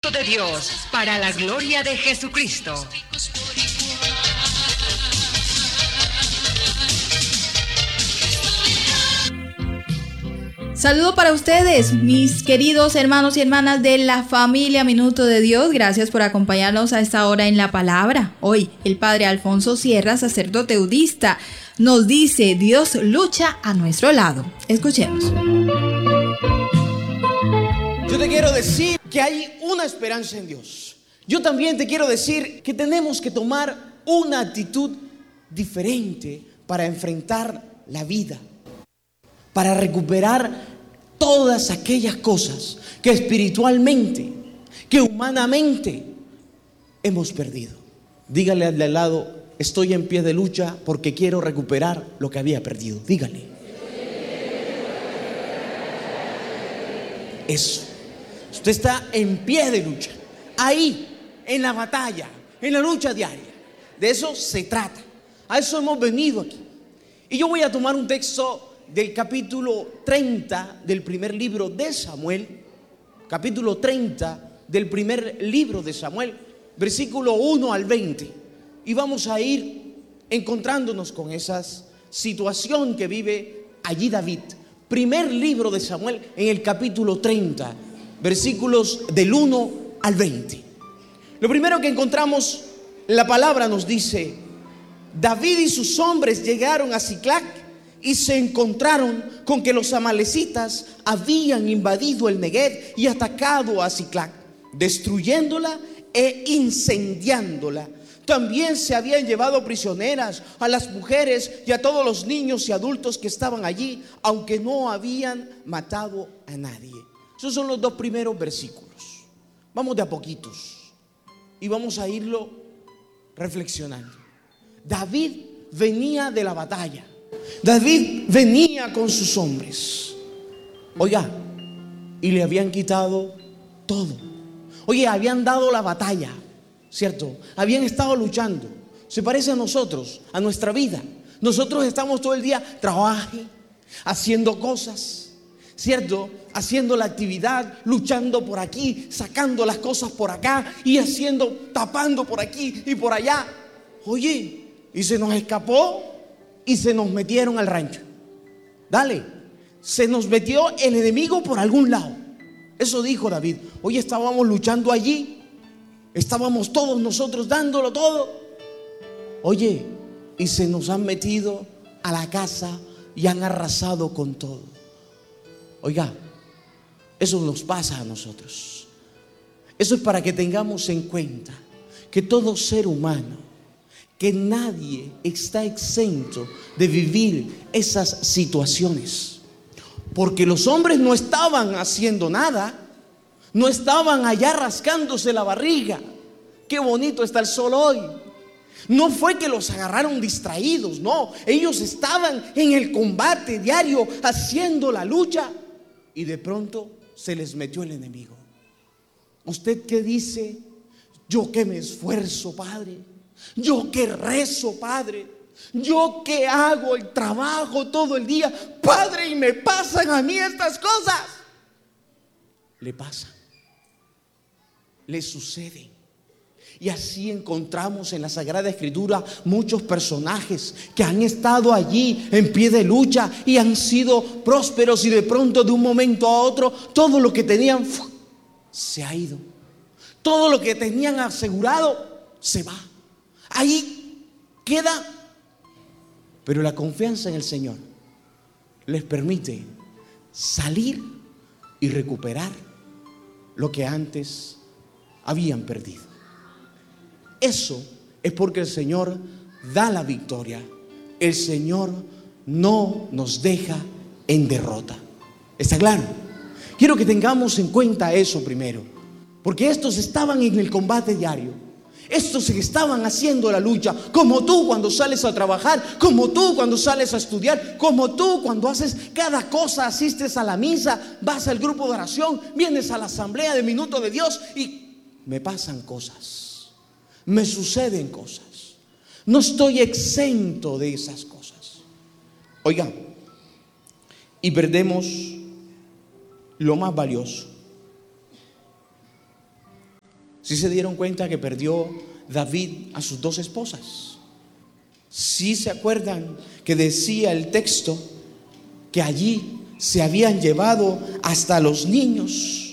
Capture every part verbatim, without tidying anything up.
minuto de Dios para la gloria de Jesucristo. Saludo para ustedes, mis queridos hermanos y hermanas de la familia Minuto de Dios. Gracias por acompañarnos a esta hora en la palabra. Hoy el padre Alfonso Sierra, sacerdote udista, nos dice: Dios lucha a nuestro lado. Escuchemos. Yo te quiero decir que hay una esperanza en Dios. Yo también te quiero decir que tenemos que tomar una actitud diferente para enfrentar la vida, para recuperar todas aquellas cosas que espiritualmente, que humanamente hemos perdido. Dígale al de al lado: estoy en pie de lucha porque quiero recuperar lo que había perdido. Dígale. Eso. Usted está en pie de lucha, ahí, en la batalla, en la lucha diaria. De eso se trata. A eso hemos venido aquí. Y yo voy a tomar un texto del capítulo treinta del primer libro de Samuel, capítulo treinta del primer libro de Samuel, versículo uno al veinte, y vamos a ir encontrándonos con esa situación que vive allí David. Primer libro de Samuel, en el capítulo treinta, versículos del uno al veinte. Lo primero que encontramos, la palabra nos dice: David y sus hombres llegaron a Siclac y se encontraron con que los amalecitas habían invadido el Neguev y atacado a Siclac, destruyéndola e incendiándola. También se habían llevado prisioneras a las mujeres y a todos los niños y adultos que estaban allí, aunque no habían matado a nadie. Esos son los dos primeros versículos. Vamos de a poquitos y vamos a irlo reflexionando. David venía de la batalla. David venía con sus hombres. Oiga, y le habían quitado todo. Oye, habían dado la batalla, ¿cierto? Habían estado luchando. Se parece a nosotros, a nuestra vida. Nosotros estamos todo el día trabaje, haciendo cosas, ¿cierto? Haciendo la actividad, luchando por aquí, sacando las cosas por acá y haciendo, tapando por aquí y por allá. Oye, y se nos escapó y se nos metieron al rancho. Dale, se nos metió el enemigo por algún lado. Eso dijo David. Hoy estábamos luchando allí, estábamos todos nosotros dándolo todo. Oye, y se nos han metido a la casa y han arrasado con todo. Oiga, eso nos pasa a nosotros. Eso es para que tengamos en cuenta que todo ser humano, que nadie está exento de vivir esas situaciones. Porque los hombres no estaban haciendo nada, no estaban allá rascándose la barriga. Qué bonito está el sol hoy. No fue que los agarraron distraídos, no. Ellos estaban en el combate diario, haciendo la lucha, y de pronto se les metió el enemigo. ¿Usted qué dice? Yo que me esfuerzo, Padre. Yo que rezo, Padre. Yo que hago el trabajo todo el día, Padre, y me pasan a mí estas cosas. Le pasan, le suceden. Y así encontramos en la Sagrada Escritura muchos personajes que han estado allí en pie de lucha y han sido prósperos, y de pronto, de un momento a otro, todo lo que tenían se ha ido. Todo lo que tenían asegurado se va. Ahí queda. Pero la confianza en el Señor les permite salir y recuperar lo que antes habían perdido. Eso es porque el Señor da la victoria. El Señor no nos deja en derrota. ¿Está claro? Quiero que tengamos en cuenta eso primero, porque estos estaban en el combate diario. Estos estaban haciendo la lucha, como tú cuando sales a trabajar, como tú cuando sales a estudiar, como tú cuando haces cada cosa, asistes a la misa, vas al grupo de oración, vienes a la asamblea de Minuto de Dios, y me pasan cosas, me suceden cosas. No estoy exento de esas cosas. Oiga, y perdemos lo más valioso. ¿Sí se dieron cuenta que perdió David a sus dos esposas? ¿Sí se acuerdan que decía el texto que allí se habían llevado hasta los niños?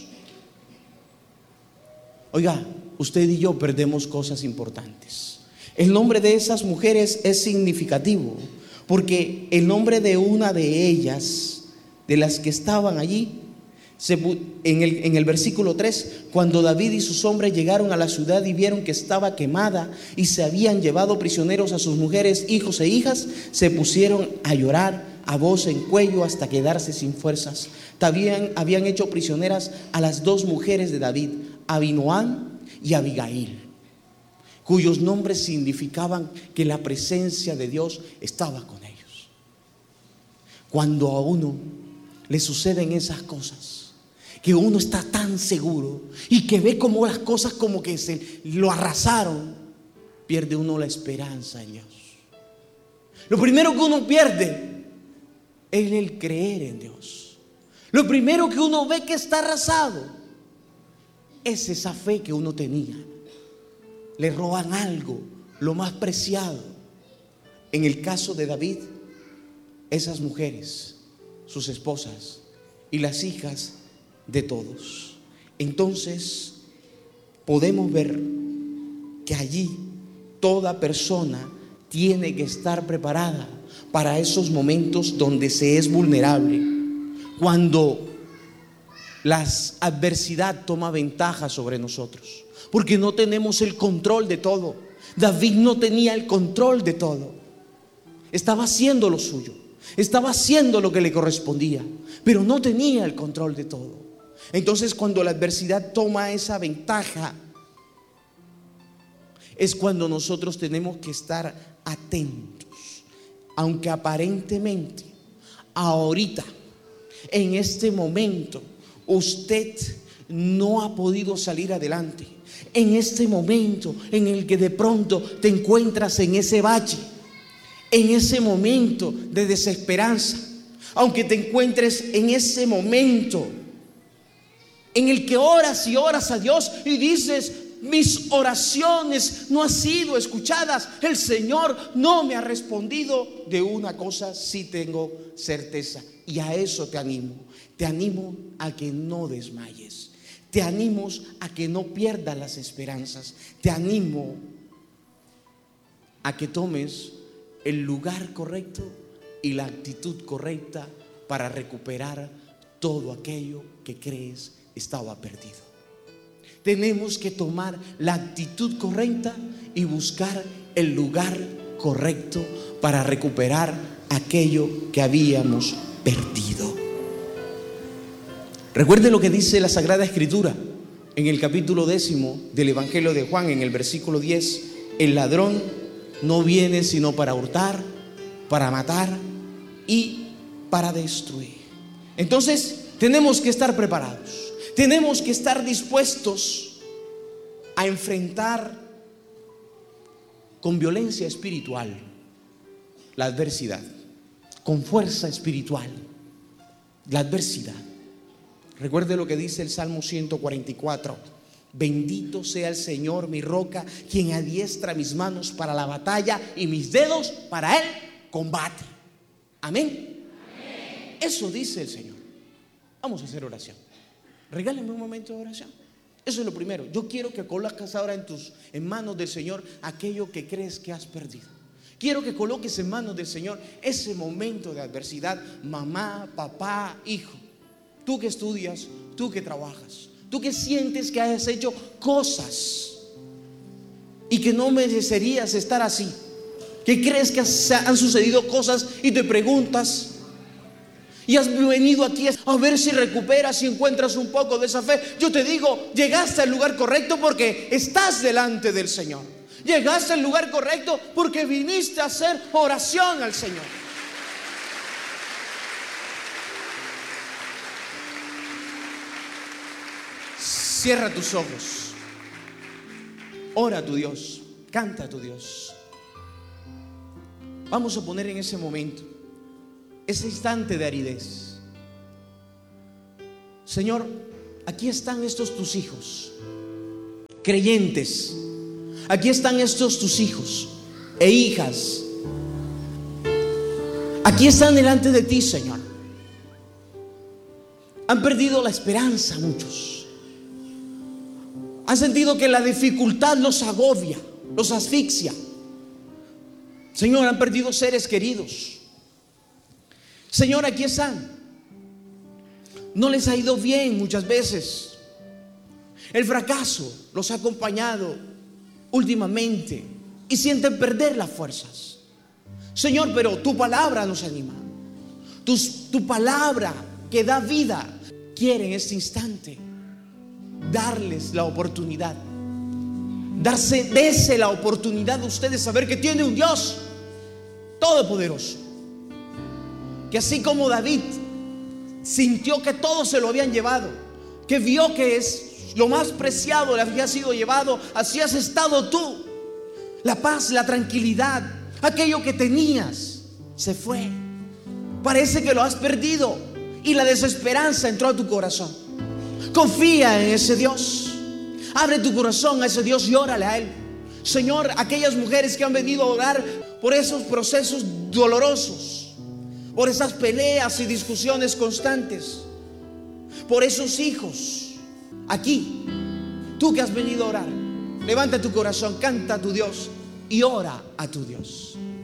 Oiga, usted y yo perdemos cosas importantes. El nombre de esas mujeres es significativo, porque el nombre de una de ellas, de las que estaban allí, se, en, el, en el versículo tres, cuando David y sus hombres llegaron a la ciudad y vieron que estaba quemada y se habían llevado prisioneros a sus mujeres, hijos e hijas, se pusieron a llorar a voz en cuello hasta quedarse sin fuerzas. También habían hecho prisioneras a las dos mujeres de David, Abinoam y Abigail, cuyos nombres significaban que la presencia de Dios estaba con ellos. Cuando a uno le suceden esas cosas, que uno está tan seguro y que ve como las cosas como que se lo arrasaron, pierde uno la esperanza en Dios. Lo primero que uno pierde es el creer en Dios. Lo primero que uno ve que está arrasado es esa fe que uno tenía. Le roban algo, lo más preciado. En el caso de David, esas mujeres, sus esposas y las hijas de todos. Entonces podemos ver que allí toda persona tiene que estar preparada para esos momentos donde se es vulnerable, cuando la adversidad toma ventaja sobre nosotros, porque no tenemos el control de todo. David no tenía el control de todo. Estaba haciendo lo suyo, estaba haciendo lo que le correspondía, pero no tenía el control de todo. Entonces, cuando la adversidad toma esa ventaja, es cuando nosotros tenemos que estar atentos. Aunque aparentemente, ahorita, en este momento, usted no ha podido salir adelante, en este momento en el que de pronto te encuentras en ese bache, en ese momento de desesperanza, aunque te encuentres en ese momento en el que oras y oras a Dios y dices: mis oraciones no han sido escuchadas, el Señor no me ha respondido. De una cosa sí tengo certeza, y a eso te animo. Te animo a que no desmayes. Te animo a que no pierdas las esperanzas. Te animo a que tomes el lugar correcto y la actitud correcta para recuperar todo aquello que crees estaba perdido. Tenemos que tomar la actitud correcta y buscar el lugar correcto para recuperar aquello que habíamos perdido. Recuerde lo que dice la Sagrada Escritura en el capítulo décimo del Evangelio de Juan, en el versículo diez: el ladrón no viene sino para hurtar, para matar y para destruir. Entonces tenemos que estar preparados. Tenemos que estar dispuestos a enfrentar con violencia espiritual la adversidad, con fuerza espiritual la adversidad. Recuerde lo que dice el Salmo ciento cuarenta y cuatro: bendito sea el Señor, mi roca, quien adiestra mis manos para la batalla y mis dedos para el combate. Amén. Amén. Eso dice el Señor. Vamos a hacer oración. Regálame un momento de oración. Eso es lo primero. Yo quiero que coloques ahora en tus en manos del Señor aquello que crees que has perdido. Quiero que coloques en manos del Señor ese momento de adversidad. Mamá, papá, hijo, tú que estudias, tú que trabajas, tú que sientes que has hecho cosas y que no merecerías estar así, que crees que han sucedido cosas y te preguntas, y has venido aquí a ver si recuperas, si encuentras un poco de esa fe. Yo te digo, llegaste al lugar correcto porque estás delante del Señor. Llegaste al lugar correcto porque viniste a hacer oración al Señor. Cierra tus ojos. Ora a tu Dios. Canta a tu Dios. Vamos a poner en ese momento, ese instante de aridez. Señor, aquí están estos tus hijos creyentes. Aquí están estos tus hijos e hijas. Aquí están delante de ti, Señor. Han perdido la esperanza muchos. Han sentido que la dificultad los agobia, los asfixia. Señor, han perdido seres queridos. Señor, aquí están. No les ha ido bien muchas veces. El fracaso los ha acompañado últimamente y sienten perder las fuerzas. Señor, pero tu palabra nos anima. Tu, tu palabra que da vida quiere en este instante darles la oportunidad. Darse, dese la oportunidad de ustedes saber que tiene un Dios todopoderoso. Que así como David sintió que todos se lo habían llevado, que vio que es lo más preciado le había sido llevado, así has estado tú. La paz, la tranquilidad, aquello que tenías se fue. Parece que lo has perdido y la desesperanza entró a tu corazón. Confía en ese Dios. Abre tu corazón a ese Dios y órale a Él. Señor, aquellas mujeres que han venido a orar por esos procesos dolorosos, por esas peleas y discusiones constantes, por esos hijos, aquí, tú que has venido a orar, levanta tu corazón, canta a tu Dios y ora a tu Dios.